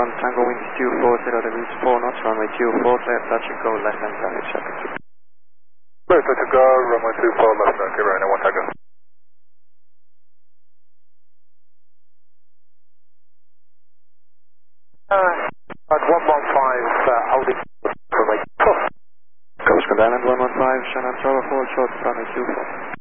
Tango Wind Q4, 0 degrees 4 knots, runway 24, clear, touch and go, left hand direct, traffic. Clear, touch and go, runway 24, left hand, okay, right now, 1 Tango. At 115, Audi, runway 4. Coast Island 115, Shannon Tower, hold short, runway 24.